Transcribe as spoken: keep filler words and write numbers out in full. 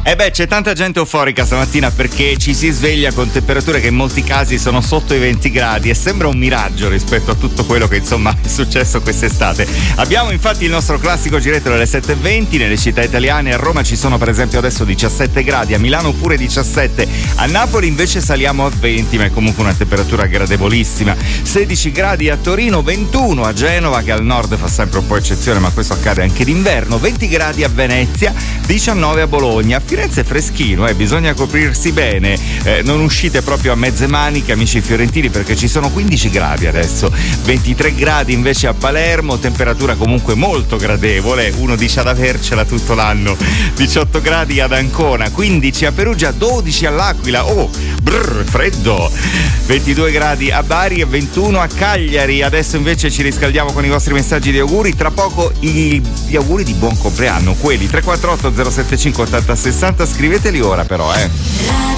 Eh beh, c'è tanta gente euforica stamattina perché ci si sveglia con temperature che in molti casi sono sotto i venti gradi e sembra un miraggio rispetto a tutto quello che insomma è successo quest'estate. Abbiamo infatti il nostro classico giretto delle sette e venti nelle città italiane. A Roma ci sono per esempio adesso diciassette gradi, a Milano pure diciassette, a Napoli invece saliamo a venti, ma è comunque una temperatura gradevolissima. sedici gradi a Torino, ventuno a Genova, che al nord fa sempre un po' eccezione, ma questo accade anche d'inverno, venti gradi a Venezia, diciannove a Bologna. A Firenze è freschino, eh, bisogna coprirsi bene, eh, non uscite proprio a mezze maniche, amici fiorentini, perché ci sono quindici gradi adesso, ventitré gradi invece a Palermo, temperatura comunque molto gradevole, uno dice ad avercela tutto l'anno, diciotto gradi ad Ancona, quindici a Perugia, dodici all'Aquila, oh, brr, freddo, ventidue gradi a Bari e ventuno a Cagliari. Adesso invece ci riscaldiamo con i vostri messaggi di auguri, tra poco i, gli auguri di buon compleanno, quelli tre quattro otto zero sette cinque otto zero sessanta, scriveteli ora però, eh.